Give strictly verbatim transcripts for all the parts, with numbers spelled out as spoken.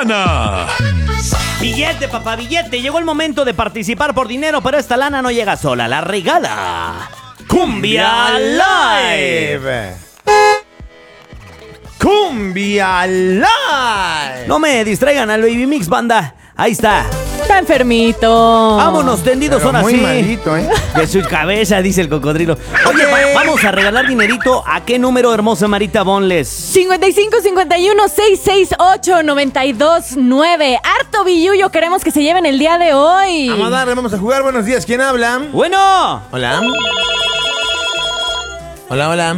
lana. Billete, papá, billete. Llegó el momento de participar por dinero, pero esta lana no llega sola. La regala Cumbia Live. Cumbia Live. No me distraigan al Baby Mix, banda. Ahí está. Está enfermito. Vámonos tendidos Pero ahora muy sí. malito, ¿eh? De su cabeza, dice el cocodrilo. Oye, va- vamos a regalar dinerito. ¿A qué número, hermosa Marita Bonles? cincuenta y cinco, cincuenta y uno, seiscientos sesenta y ocho, noventa y dos, nueve. Harto billullo queremos que se lleven el día de hoy. Vamos a darle, vamos a jugar. Buenos días, ¿quién habla? Bueno. Hola. Hola, hola.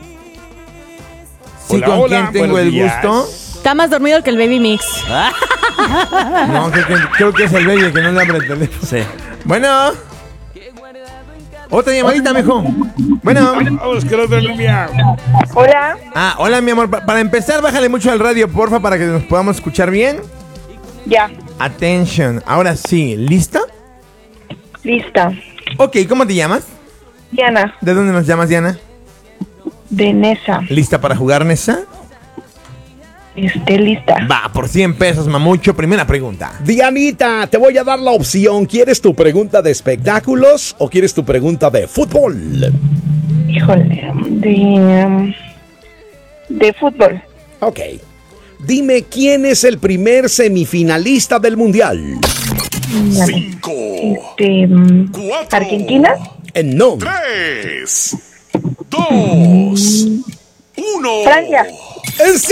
Sí, Hola, ¿con hola, quién tengo buenos el días. gusto? Está más dormido que el Baby Mix. No, creo que, creo que es el baby que no le abre el teléfono. Sí. Bueno. Otra llamadita, mijo. Bueno. Vamos con otra línea. Hola, Ah, hola, mi amor. Pa- Para empezar, bájale mucho al radio, porfa, para que nos podamos escuchar bien. ya, Attention. Ahora sí, ¿lista? lista. Ok, ¿cómo te llamas? Diana, ¿De dónde nos llamas, Diana? de Nesa, ¿Lista para jugar, Nessa? esté lista. Va, por cien pesos, mamucho. Primera pregunta. Dianita, te voy a dar la opción. ¿Quieres tu pregunta de espectáculos o quieres tu pregunta de fútbol? Híjole, de, de fútbol. Ok. Dime quién es el primer semifinalista del Mundial. Cinco, Este, mm, cuatro, Argentina, Eh, no. tres, dos, uno. Francia. ¡Ese!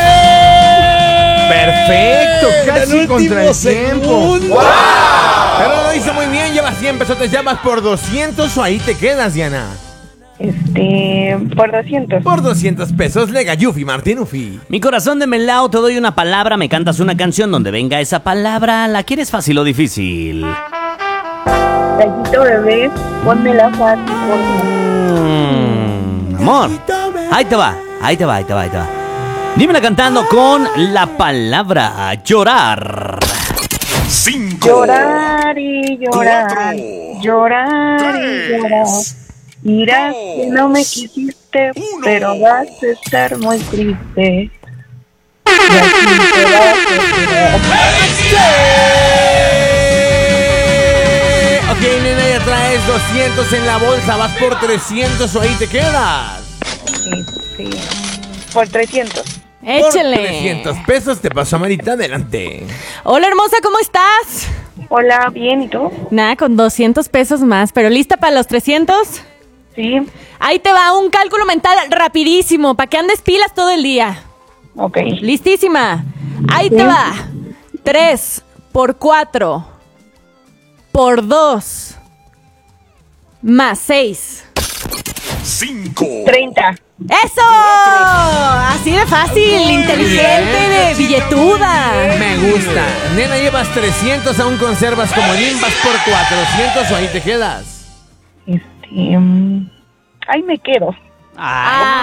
Perfecto, casi el contra el último tiempo. segundo. Pero lo hizo muy bien, llevas cien pesos, te llamas por doscientos o ahí te quedas, Diana. Este, por doscientos. Por doscientos pesos, Lega Yufi, Martinufi. Mi corazón de melao, te doy una palabra, me cantas una canción donde venga esa palabra. ¿La quieres fácil o difícil? Gallito bebé, ponmela fácil, por favor. Mm, amor, ahí te va, ahí te va, ahí te va, ahí te va. Dímela cantando con la palabra llorar. Cinco, Llorar y llorar, Cuatro, llorar y llorar. tres, Dirás dos, que no me quisiste, uno. pero vas a estar muy triste. Y así te vas a quedar. Ok, nena, ya traes doscientos en la bolsa, vas por trescientos o ahí te quedas. Este, por trescientos. Por Échale. trescientos pesos te paso, Marita, adelante. Hola, hermosa, ¿cómo estás? Hola, bien, ¿y tú? Nada, con doscientos pesos más, pero ¿lista para los trescientos? Sí, Ahí te va un cálculo mental rapidísimo, para que andes pilas todo el día. ok. Listísima. Ahí te va. tres por cuatro por dos más seis. cinco, treinta. ¡Eso! Así de fácil, inteligente, de billetuda. Me gusta. Nena, llevas trescientos, aún conservas comodín, vas por cuatrocientos o ahí te quedas. Este, mm, ahí me quedo. Ay,